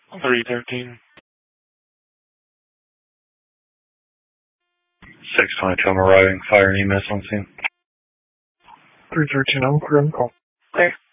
313. 622, I'm arriving. Fire and EMS on scene. 313, I'm clear on call. Clear.